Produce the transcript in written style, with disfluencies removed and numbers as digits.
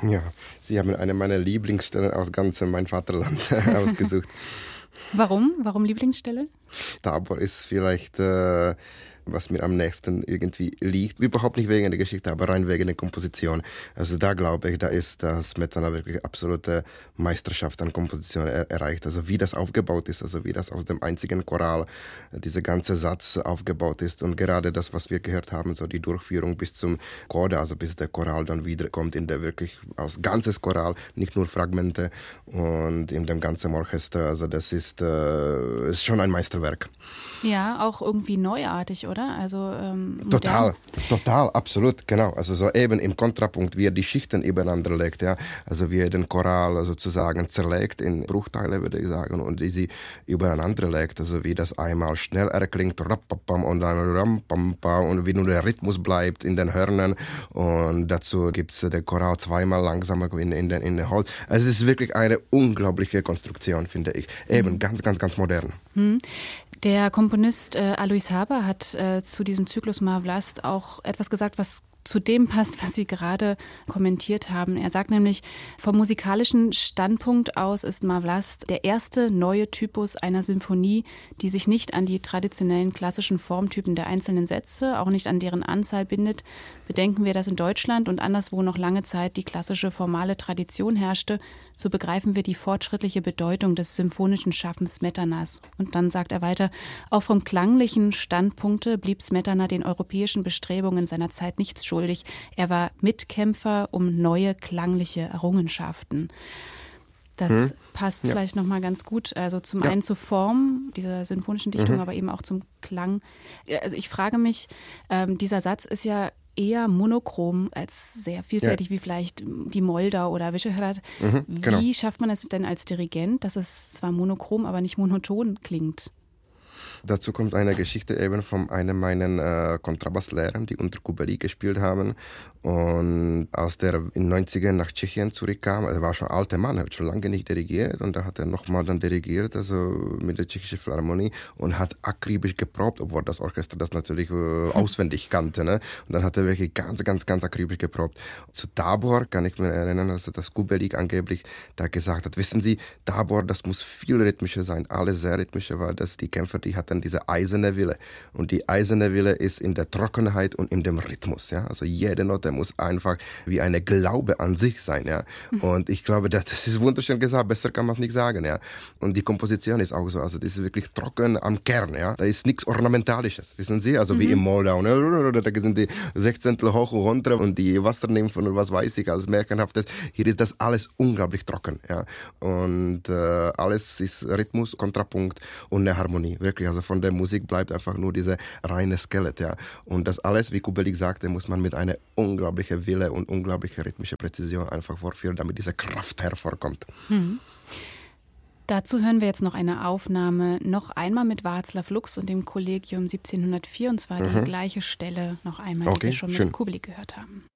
Ja, Sie haben eine meiner Lieblingsstellen aus ganzem mein Vaterland ausgesucht. Warum? Warum Lieblingsstelle? Tabor ist vielleicht, was mir am nächsten irgendwie liegt. Überhaupt nicht wegen der Geschichte, aber rein wegen der Komposition. Also da glaube ich, da ist das Smetana wirklich absolute Meisterschaft an Komposition erreicht. Also wie das aufgebaut ist, also wie das aus dem einzigen Choral dieser ganze Satz aufgebaut ist. Und gerade das, was wir gehört haben, so die Durchführung bis zum Coda, also bis der Choral dann wiederkommt in der wirklich aus ganzes Choral, nicht nur Fragmente und in dem ganzen Orchester. Also das ist schon ein Meisterwerk. Ja, auch irgendwie neuartig, oder? Also Total, absolut, genau. Also so eben im Kontrapunkt, wie er die Schichten übereinander legt, ja. Also wie er den Choral sozusagen zerlegt in Bruchteile, würde ich sagen, und die sie übereinander legt. Also wie das einmal schnell erklingt, und dann und wie nur der Rhythmus bleibt in den Hörnern. Und dazu gibt es den Choral zweimal langsamer in den Holz. Also es ist wirklich eine unglaubliche Konstruktion, finde ich. Eben ganz modern. Der Komponist Alois Haber hat zu diesem Zyklus Mar Vlast auch etwas gesagt, was zu dem passt, was Sie gerade kommentiert haben. Er sagt nämlich, vom musikalischen Standpunkt aus ist Mar Vlast der erste neue Typus einer Symphonie, die sich nicht an die traditionellen klassischen Formtypen der einzelnen Sätze, auch nicht an deren Anzahl bindet. Bedenken wir, dass in Deutschland und anderswo noch lange Zeit die klassische formale Tradition herrschte, so begreifen wir die fortschrittliche Bedeutung des symphonischen Schaffens Smetanas. Und dann sagt er weiter, auch vom klanglichen Standpunkte blieb Smetana den europäischen Bestrebungen seiner Zeit nichts schuldig. Er war Mitkämpfer um neue klangliche Errungenschaften. Das passt vielleicht nochmal ganz gut. Also zum einen zur Form dieser sinfonischen Dichtung, aber eben auch zum Klang. Also ich frage mich, dieser Satz ist ja eher monochrom als sehr vielfältig wie vielleicht die Moldau oder Vyšehrad. Genau. Wie schafft man es denn als Dirigent, dass es zwar monochrom, aber nicht monoton klingt? Dazu kommt eine Geschichte eben von einem meiner Kontrabasslehrern, die unter Kubelik gespielt haben. Und als der in den 90ern nach Tschechien zurückkam, er war schon ein alter Mann, er hat schon lange nicht dirigiert und da hat er nochmal dann dirigiert, also mit der Tschechischen Philharmonie und hat akribisch geprobt, obwohl das Orchester das natürlich auswendig kannte. Ne? Und dann hat er wirklich ganz akribisch geprobt. Zu Tabor kann ich mir erinnern, also dass Kubelik angeblich da gesagt hat, wissen Sie, Tabor, das muss viel rhythmischer sein, alles sehr rhythmischer, weil das die Kämpfer, die hatten diese eiserne Wille. Und die eiserne Wille ist in der Trockenheit und in dem Rhythmus. Ja? Also jede Note muss einfach wie eine Glaube an sich sein. Ja? Und ich glaube, das ist wunderschön gesagt, besser kann man es nicht sagen. Ja? Und die Komposition ist auch so, also das ist wirklich trocken am Kern. Ja? Da ist nichts Ornamentalisches, wissen Sie? Also wie im Moldau. Ne? Da sind die Sechzehntel hoch und runter und die Wassernymphen und was weiß ich, alles Märchenhaftes. Hier ist das alles unglaublich trocken. Ja? Und alles ist Rhythmus, Kontrapunkt und eine Harmonie. Wirklich, also von der Musik bleibt einfach nur diese reine Skelett. Ja? Und das alles, wie Kubelik sagte, muss man mit einer unglaublichen Wille und unglaublicher rhythmischer Präzision einfach vorführen, damit diese Kraft hervorkommt. Dazu hören wir jetzt noch eine Aufnahme, noch einmal mit Václav Lux und dem Kollegium 1704, und zwar die gleiche Stelle noch einmal, die wir schon mit Kubelik gehört haben.